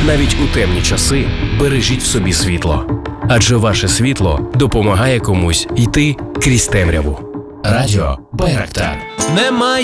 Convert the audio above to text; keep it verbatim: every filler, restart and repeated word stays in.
Навіть у темні часи бережіть в собі світло. Адже ваше світло допомагає комусь йти крізь темряву. Радіо Байрактар. Немає